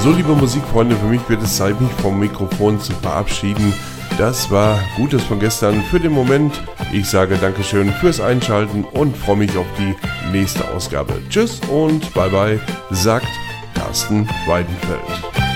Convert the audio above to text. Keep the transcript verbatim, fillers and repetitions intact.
So, liebe Musikfreunde, für mich wird es Zeit, mich vom Mikrofon zu verabschieden. Das war Gutes von gestern für den Moment. Ich sage Dankeschön fürs Einschalten und freue mich auf die nächste Ausgabe. Tschüss und bye bye, sagt Carsten Weidenfeld.